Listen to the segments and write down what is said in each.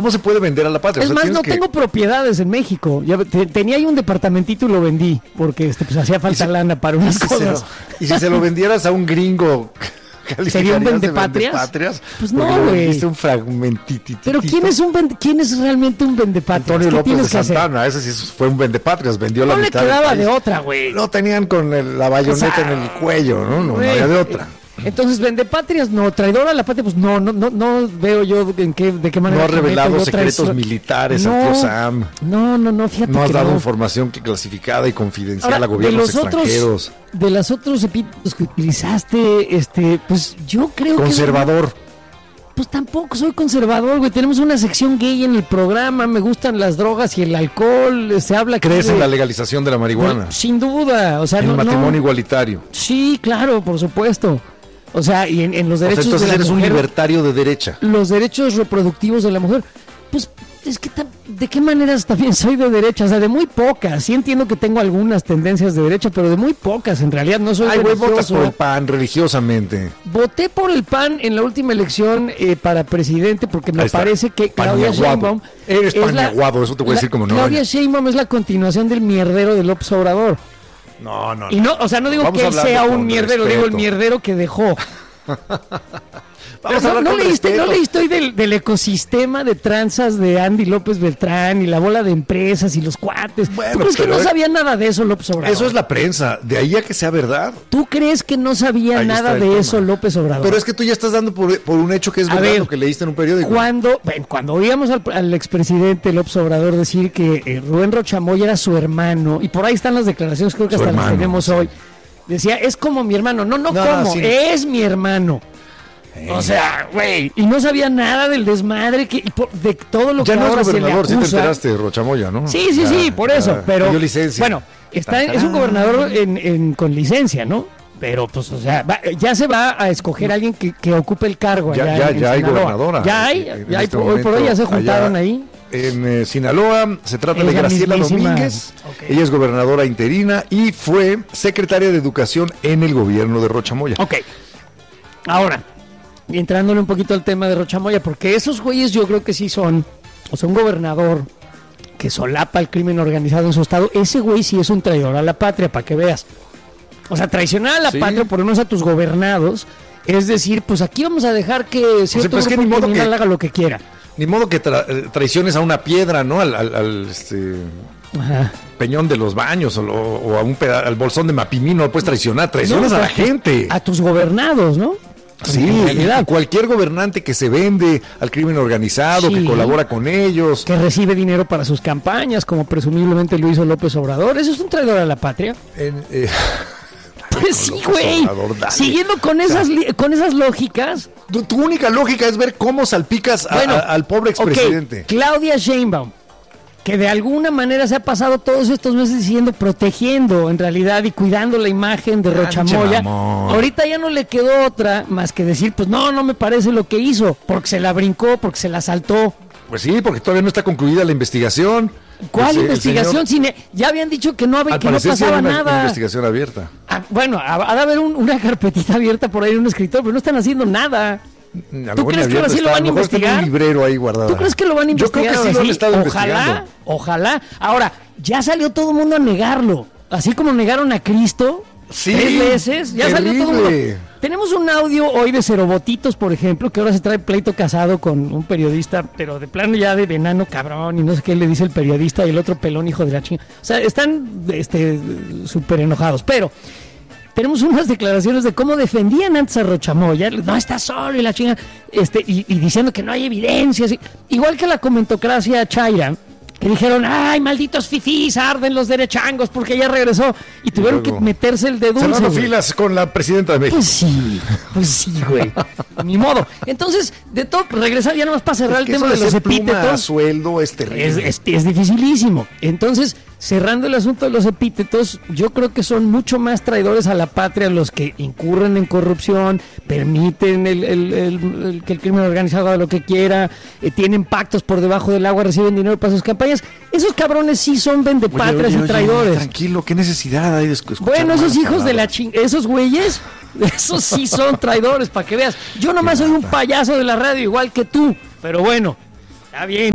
¿cómo se puede vender a la patria? Es más, no tengo propiedades en México. Tenía ahí un departamentito y lo vendí, porque pues hacía falta lana para unas cosas. Y si se lo vendieras a un gringo... ¿Sería un vendepatrias? Pues no, güey. Viste un fragmentitito. Pero ¿quién es realmente un vendepatrias? Antonio López de Santana, ese sí fue un vendepatrias, vendió la mitad. No le quedaba de otra, güey. Lo tenían con la bayoneta en el cuello, ¿no? No había de otra. Entonces, vendepatrias, no, traidor a la patria, pues no veo yo de qué manera. No ha revelado secretos militares al tío Sam. No, fíjate. No has dado información clasificada y confidencial a gobiernos extranjeros. De los otros epítetos que utilizaste, pues yo creo conservador. Pues tampoco soy conservador, güey. Tenemos una sección gay en el programa, me gustan las drogas y el alcohol, se habla... ¿Crees en la legalización de la marihuana? Sin duda, o sea, en el matrimonio igualitario. Sí, claro, por supuesto. O sea, y en los derechos de la mujer... Entonces eres un libertario de derecha. Los derechos reproductivos de la mujer, pues es que ¿de qué maneras también soy de derecha? O sea, de muy pocas. Sí entiendo que tengo algunas tendencias de derecha, pero de muy pocas. En realidad no soy religioso. Güey, votas por el PAN religiosamente. Voté por el PAN en la última elección para presidente porque me parece que Claudia Sheinbaum... Eres pañaguado, eso te voy a decir como no. Claudia Sheinbaum es la continuación del mierdero de López Obrador. No. Y no, o sea, no digo que él sea un mierdero, digo el mierdero que dejó. No leíste hoy del ecosistema de tranzas de Andy López Beltrán y la bola de empresas y los cuates. Bueno, ¿Tú crees que no sabía nada de eso López Obrador? Eso es la prensa, de ahí a que sea verdad. ¿Tú crees que no sabía nada de eso López Obrador? Pero es que tú ya estás dando por un hecho que es verdad lo que leíste en un periódico. Cuando oíamos al expresidente López Obrador decir que Rubén Rochamoya era su hermano, y por ahí están las declaraciones, creo que hasta las tenemos hoy, decía, es como mi hermano. No, es mi hermano. O sea, güey, y no sabía nada del desmadre de todo lo ya que no ahora es gobernador, se le acusa. Sí te enteraste de Rochamoya, ¿no? Sí, por eso, pero dio licencia. Bueno, es un gobernador con licencia, ¿no? Pero pues, o sea, ya se va a escoger a alguien que ocupe el cargo. Ya hay gobernadora. Ya hay, hoy por hoy ya se juntaron ahí. En Sinaloa se trata de Graciela Domínguez. Okay. Ella es gobernadora interina y fue secretaria de Educación en el gobierno de Rochamoya. Ok. Ahora, entrándole un poquito al tema de Rochamoya, porque esos güeyes yo creo que sí son, o sea, un gobernador que solapa el crimen organizado en su estado, ese güey sí es un traidor a la patria, para que veas. O sea, traicionar a la patria, por lo menos a tus gobernados, es decir, pues aquí vamos a dejar que cierto grupo criminal haga lo que quiera. Ni modo que traiciones a una piedra, ¿no? Al peñón de los baños o al bolsón de Mapimí, no puedes traicionas a la gente. A tus gobernados, ¿no? Sí, cualquier gobernante que se vende al crimen organizado, que colabora con ellos. Que recibe dinero para sus campañas, como presumiblemente lo hizo López Obrador. ¿Eso es un traidor a la patria? Pues sí, güey. Siguiendo con esas lógicas. Tu única lógica es ver cómo salpicas al pobre expresidente. Okay. Claudia Sheinbaum, que de alguna manera se ha pasado todos estos meses diciendo, protegiendo en realidad y cuidando la imagen de Rochamoya. Ahorita ya no le quedó otra más que decir, pues no me parece lo que hizo, porque se la brincó, porque se la saltó. Pues sí, porque todavía no está concluida la investigación. ¿Cuál investigación? Ya habían dicho que no pasaba nada. Una investigación abierta. Bueno, ha de haber una carpetita abierta por ahí en un escritor, pero no están haciendo nada. ¿Tú crees que ahora sí lo van a investigar? Un librero ahí guardado. ¿Tú crees que lo van a investigar? Yo creo que sí lo han estado investigando. Ojalá. Ahora, ya salió todo el mundo a negarlo. Así como negaron a Cristo 3 veces, ya salió todo el mundo. Tenemos un audio hoy de Cerobotitos, por ejemplo, que ahora se trae pleito casado con un periodista, pero de plano ya de enano cabrón, y no sé qué le dice el periodista y el otro pelón hijo de la chinga. O sea, están súper enojados, pero tenemos unas declaraciones de cómo defendían antes a Rochamoya, no está solo y la chinga, y diciendo que no hay evidencias, igual que la comentocracia chaira, que dijeron, ay, malditos fifís, arden los derechangos porque ya regresó, y tuvieron que meterse el dedo. Cerrando filas con la presidenta de México. Pues sí, güey. Ni modo. Entonces, de todo, regresar ya nomás para cerrar el tema de los epítetos. Sueldo es terrible. Es dificilísimo. Entonces, cerrando el asunto de los epítetos, yo creo que son mucho más traidores a la patria los que incurren en corrupción, permiten que el crimen organizado haga lo que quiera, tienen pactos por debajo del agua, reciben dinero para sus campañas. Esos cabrones sí son vendepatrias y traidores. Tranquilo, ¿qué necesidad hay de escuchar? Bueno, esos hijos de la esos güeyes, esos sí son traidores, para que veas. Yo nomás soy un payaso de la radio igual que tú, pero bueno, está bien.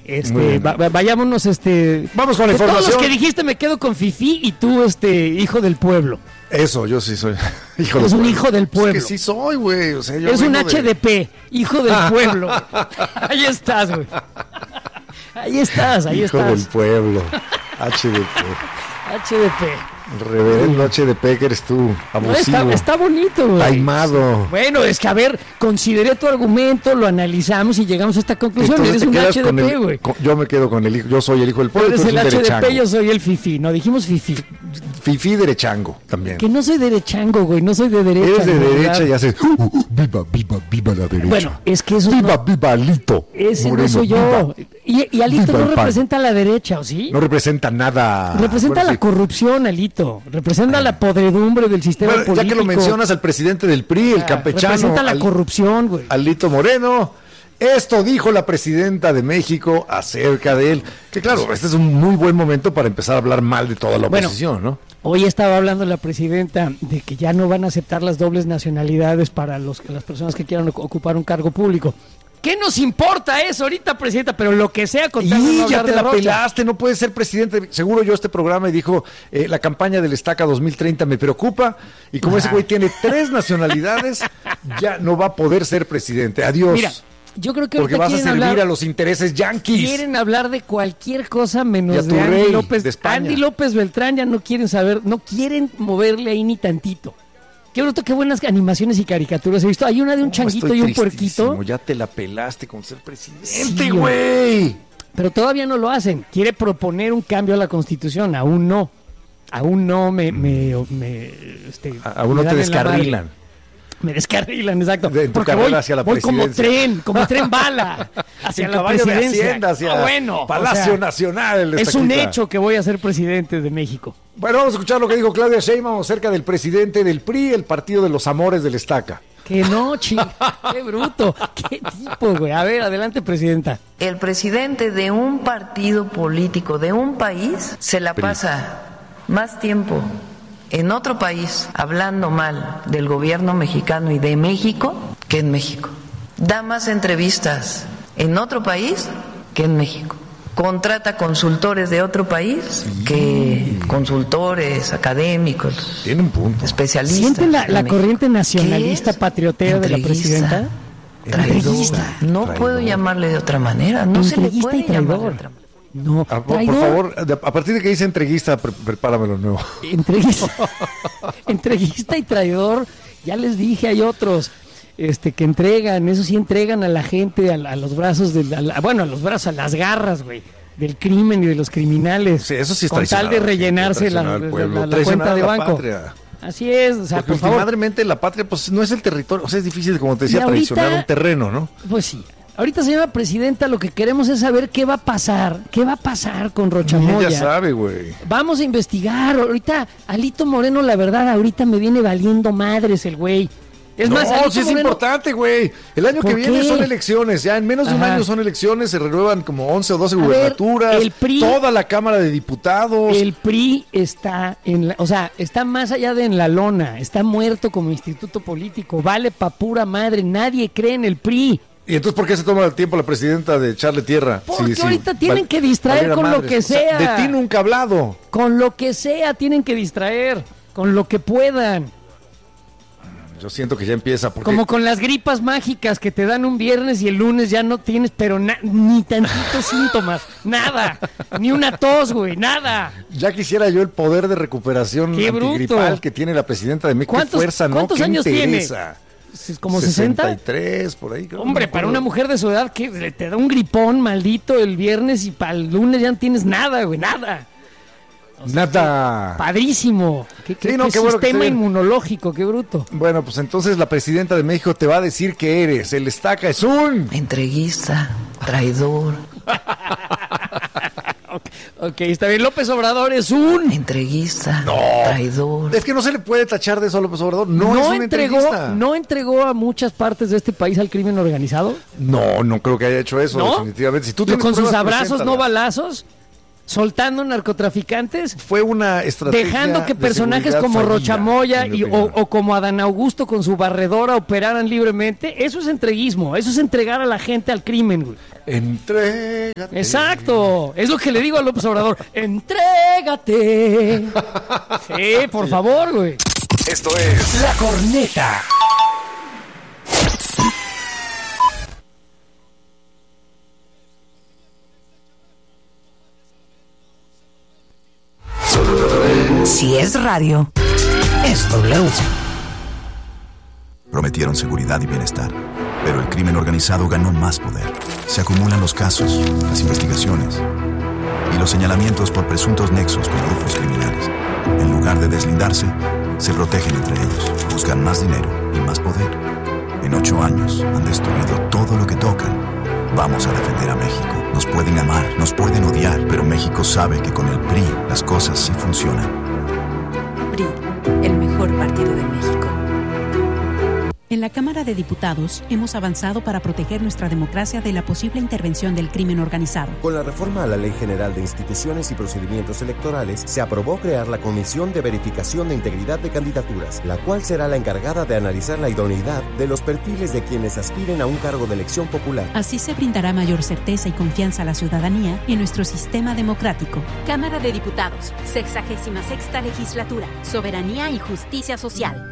Vayámonos, Vamos con la información. Todos los que dijiste me quedo con Fifí y tú, hijo del pueblo. Eso, yo sí soy hijo del pueblo. Es un hijo del pueblo. Es que sí soy, güey. O sea, es un HDP, hijo del pueblo. Ahí estás, güey. Ahí estás. Hijo del pueblo. HDP. Reverendo HDP, que eres tú, abusivo. No, está bonito, güey. Taimado. Bueno, es que, a ver, consideré tu argumento, lo analizamos y llegamos a esta conclusión. Entonces, eres un HDP, güey. Yo me quedo con el hijo, yo soy el hijo del pueblo. Tú eres el HDP, derechango. yo soy el Fifi. No, dijimos Fifi. Fifi derechango, también. Que no soy derechango, güey, no soy de derecha. Eres de derecha y haces, viva la derecha. Bueno, es que eso viva Alito. Ese Moreno, no soy yo. Y Alito no representa a la derecha, ¿o sí? No representa nada. Representa la corrupción, Alito. Representa la podredumbre del sistema político. Ya que lo mencionas al presidente del PRI, el campechano. Representa la corrupción, güey. Alito Moreno. Esto dijo la presidenta de México acerca de él. Que claro, este es un muy buen momento para empezar a hablar mal de toda la oposición, ¿no? Hoy estaba hablando la presidenta de que ya no van a aceptar las dobles nacionalidades para las personas que quieran ocupar un cargo público. ¿Qué nos importa eso ahorita, presidenta? Pero lo que sea con tal de no ya te la Rocha. pelaste, no puedes ser presidente. Seguro yo este programa y dijo, la campaña del Estaca 2030 me preocupa, y como ese güey tiene 3 nacionalidades, ya no va a poder ser presidente. Adiós. Mira, yo creo que porque vas a servir a los intereses yanquis. Quieren hablar de cualquier cosa menos de Andy López. De España. Andy López Beltrán ya no quieren saber, no quieren moverle ahí ni tantito. Qué bruto, qué buenas animaciones y caricaturas he visto. Hay una de un changuito y un puerquito. Ya te la pelaste con ser presidente, güey. Sí, pero todavía no lo hacen. Quiere proponer un cambio a la Constitución. Aún no. Aún no aún no te descarrilan. Me descarrilan, exacto. En tu carrera hacia la presidencia. como tren bala, hacia la presidencia. De Hacienda, hacia Palacio Nacional. Es un hecho que voy a ser presidente de México. Bueno, vamos a escuchar lo que dijo Claudia Sheinbaum acerca del presidente del PRI, el partido de los amores del Estaca. Que no, qué bruto, qué tipo, güey. A ver, adelante, presidenta. El presidente de un partido político de un país se la pasa más tiempo en otro país hablando mal del gobierno mexicano y de México que en México. Da más entrevistas en otro país que en México. Contrata consultores de otro país que consultores académicos. Tiene un punto. Especialistas. ¿Sienten la corriente nacionalista patriotera de la presidenta? Traidora. No puedo llamarle de otra manera. No se le puede llamar de otra manera. No, por favor, a partir de que dice entreguista, prepáramelo nuevo. Entreguista y traidor, ya les dije, hay otros que entregan, eso sí entregan a la gente a los brazos, a las garras, güey, del crimen y de los criminales. Sí, eso sí es con tal de rellenarse la cuenta de banco. Patria. Así es, o sea, porque últimamente la patria pues no es el territorio, o sea, es difícil, como te decía, traicionar un terreno, ¿no? Pues sí. Ahorita, señora presidenta, lo que queremos es saber qué va a pasar con Rocha Moya. Ya sabe, güey. Vamos a investigar. Ahorita, Alito Moreno, la verdad, ahorita me viene valiendo madres el güey. Es más, Alito sí es Moreno, importante, güey. El año que viene son elecciones, ya en menos de un año son elecciones, se renuevan como 11 o 12 gubernaturas, el PRI, toda la Cámara de Diputados. El PRI está está más allá de en la lona, está muerto como instituto político, vale pa' pura madre, nadie cree en el PRI. ¿Y entonces por qué se toma el tiempo la presidenta de echarle tierra? Porque ahorita tienen que distraer con lo que sea. De ti nunca hablado. Con lo que sea tienen que distraer, con lo que puedan. Yo siento que ya empieza. Como con las gripas mágicas que te dan un viernes y el lunes ya no tienes, pero ni tantitos síntomas, nada, ni una tos, güey, nada. Ya quisiera yo el poder de recuperación antigripal que tiene la presidenta de México. ¿Qué fuerza, no? ¿Cuántos años tiene? ¿Como 60? 63, por ahí. Hombre, para una mujer de su edad que te da un gripón maldito el viernes y para el lunes ya no tienes nada, güey, nada. O sea, nada. Padrísimo. Qué sistema inmunológico, qué bruto. Bueno, pues entonces la presidenta de México te va a decir que eres. El Estaca es un entreguista, traidor. Ok, está bien. López Obrador es un entreguista, traidor. Es que no se le puede tachar de eso a López Obrador. No es un entreguista. ¿No entregó a muchas partes de este país al crimen organizado? No creo que haya hecho eso, definitivamente. Si tú con sus abrazos, no balazos. soltando narcotraficantes. Fue una estrategia. Dejando que personajes como Rocha Moya o como Adán Augusto con su barredora operaran libremente. Eso es entreguismo. Eso es entregar a la gente al crimen, güey. Entrégate. Exacto. Es lo que le digo a López Obrador. Entrégate. Sí, por favor, güey. Esto es La Corneta. Si es radio, es W. Prometieron seguridad y bienestar, pero el crimen organizado ganó más poder. Se acumulan los casos, las investigaciones y los señalamientos por presuntos nexos con grupos criminales. En lugar de deslindarse, se protegen entre ellos, buscan más dinero y más poder. En 8 años han destruido todo lo que tocan. Vamos a defender a México. Nos pueden amar, nos pueden odiar, pero México sabe que con el PRI las cosas sí funcionan. PRI, el mejor partido de México. En la Cámara de Diputados hemos avanzado para proteger nuestra democracia de la posible intervención del crimen organizado. Con la reforma a la Ley General de Instituciones y Procedimientos Electorales, se aprobó crear la Comisión de Verificación de Integridad de Candidaturas, la cual será la encargada de analizar la idoneidad de los perfiles de quienes aspiren a un cargo de elección popular. Así se brindará mayor certeza y confianza a la ciudadanía en nuestro sistema democrático. Cámara de Diputados, 66ª Legislatura, Soberanía y Justicia Social.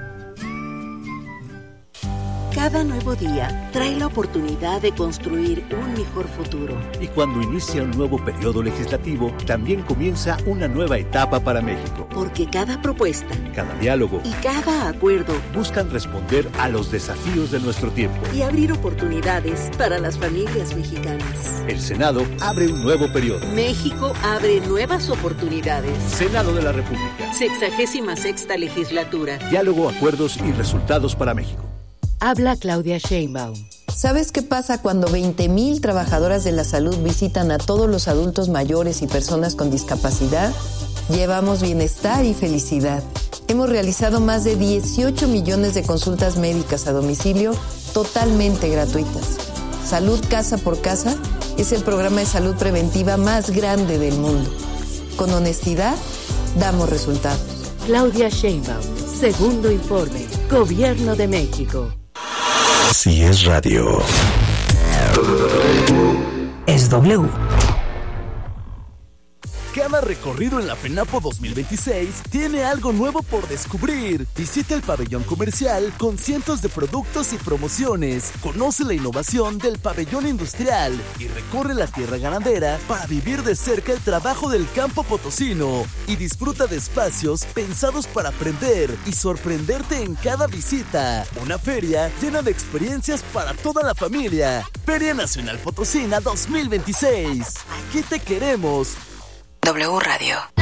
Cada nuevo día trae la oportunidad de construir un mejor futuro. Y cuando inicia un nuevo periodo legislativo, también comienza una nueva etapa para México. Porque cada propuesta, cada diálogo y cada acuerdo buscan responder a los desafíos de nuestro tiempo y abrir oportunidades para las familias mexicanas. El Senado abre un nuevo periodo. México abre nuevas oportunidades. Senado de la República. 66ª Legislatura. Diálogo, acuerdos y resultados para México. Habla Claudia Sheinbaum. ¿Sabes qué pasa cuando 20,000 trabajadoras de la salud visitan a todos los adultos mayores y personas con discapacidad? Llevamos bienestar y felicidad. Hemos realizado más de 18 millones de consultas médicas a domicilio totalmente gratuitas. Salud Casa por Casa es el programa de salud preventiva más grande del mundo. Con honestidad, damos resultados. Claudia Sheinbaum, segundo informe, Gobierno de México. Si es radio, es W. Cada recorrido en la FENAPO 2026 tiene algo nuevo por descubrir. Visita el pabellón comercial con cientos de productos y promociones. Conoce la innovación del pabellón industrial y recorre la tierra ganadera para vivir de cerca el trabajo del campo potosino. Y disfruta de espacios pensados para aprender y sorprenderte en cada visita. Una feria llena de experiencias para toda la familia. Feria Nacional Potosina 2026. Aquí te queremos. W Radio.